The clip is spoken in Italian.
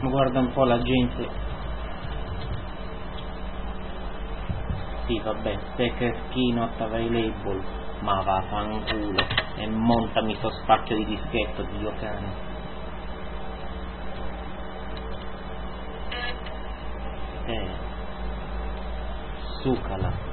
Ma guarda un po' la gente. Sì, vabbè, Stacker Keynote Available. Ma va, fanculo. E montami sto spacchio di dischetto, Dio cane. Sucala.